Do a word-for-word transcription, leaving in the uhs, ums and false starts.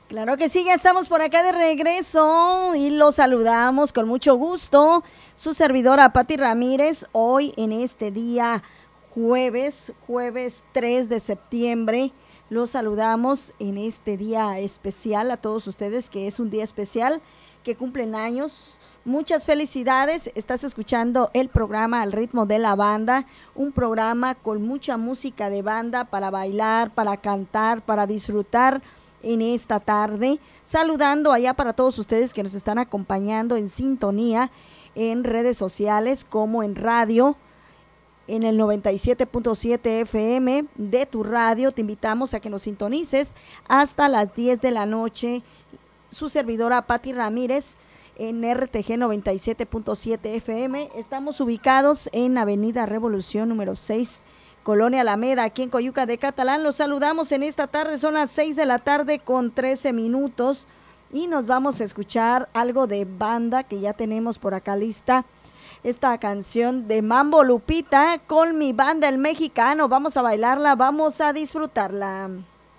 Claro que sí, ya estamos por acá de regreso y los saludamos con mucho gusto. Su servidora Patti Ramírez, hoy en este día jueves, jueves tres de septiembre, los saludamos en este día especial a todos ustedes, que es un día especial, que cumplen años. Muchas felicidades, estás escuchando el programa Al ritmo de la banda, un programa con mucha música de banda para bailar, para cantar, para disfrutar en esta tarde, saludando allá para todos ustedes que nos están acompañando en sintonía en redes sociales como en radio, en el noventa y siete punto siete F M de tu radio. Te invitamos a que nos sintonices hasta las diez de la noche. Su servidora Patti Ramírez en R T G noventa y siete punto siete F M. Estamos ubicados en Avenida Revolución número seis, Colonia Alameda, aquí en Coyuca de Catalán. Los saludamos en esta tarde, son las seis de la tarde con trece minutos y nos vamos a escuchar algo de banda que ya tenemos por acá lista. Esta canción de Mambo Lupita con mi banda el mexicano. Vamos a bailarla, vamos a disfrutarla.